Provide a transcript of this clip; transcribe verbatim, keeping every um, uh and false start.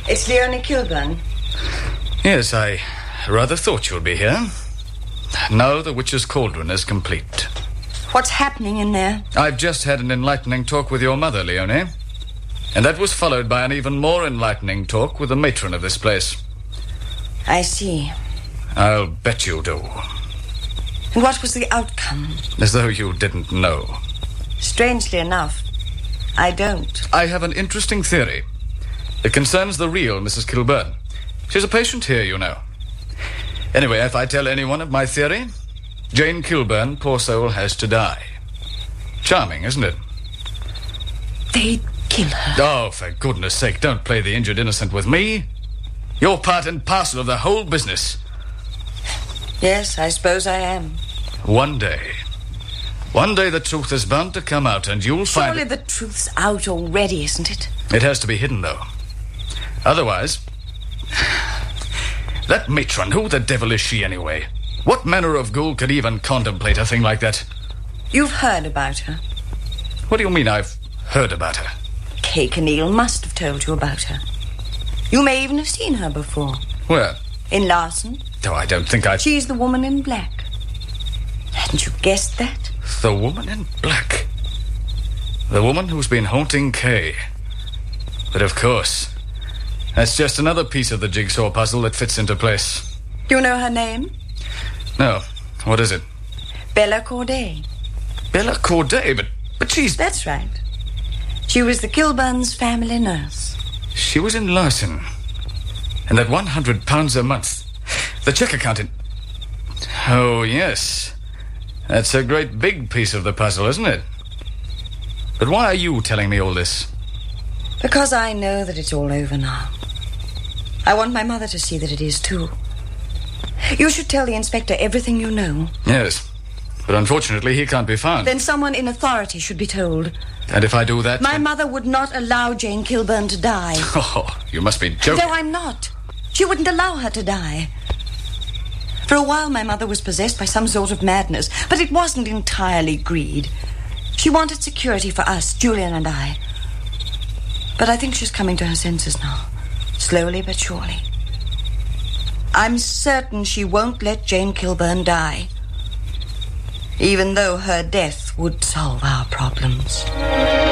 It's Leonie Kilburn. Yes, I rather thought you'd be here. Now the witch's cauldron is complete. What's happening in there? I've just had an enlightening talk with your mother, Leonie. And that was followed by an even more enlightening talk with the matron of this place. I see. I'll bet you do. And what was the outcome? As though you didn't know. Strangely enough, I don't. I have an interesting theory. It concerns the real Missus Kilburn. She's a patient here, you know. Anyway, if I tell anyone of my theory, Jane Kilburn, poor soul, has to die. Charming, isn't it? They'd kill her. Oh, for goodness sake, don't play the injured innocent with me. You're part and parcel of the whole business. Yes, I suppose I am. One day. One day the truth is bound to come out, and you'll find... Surely the truth's out already, isn't it? It has to be hidden, though. Otherwise... That matron, who the devil is she, anyway? What manner of ghoul could even contemplate a thing like that? You've heard about her. What do you mean I've heard about her? Kay Kenneal must have told you about her. You may even have seen her before. Where? In Larson. Oh, I don't think I... She's the woman in black. Hadn't you guessed that? The woman in black. The woman who's been haunting Kay. But of course, that's just another piece of the jigsaw puzzle that fits into place. Do you know her name? No. What is it? Bella Corday. Bella Corday? But, but she's... That's right. She was the Kilburns' family nurse. She was in Larson. And that one hundred pounds a month. The cheque account in... Oh, yes. That's a great big piece of the puzzle, isn't it? But why are you telling me all this? Because I know that it's all over now. I want my mother to see that it is, too. You should tell the inspector everything you know. Yes, but unfortunately he can't be found. Then someone in authority should be told. And if I do that... My then... mother would not allow Jane Kilburn to die. Oh, you must be joking. No, I'm not. She wouldn't allow her to die. For a while, my mother was possessed by some sort of madness, but it wasn't entirely greed. She wanted security for us, Julian and I. But I think she's coming to her senses now, slowly but surely. I'm certain she won't let Jane Kilburn die, even though her death would solve our problems.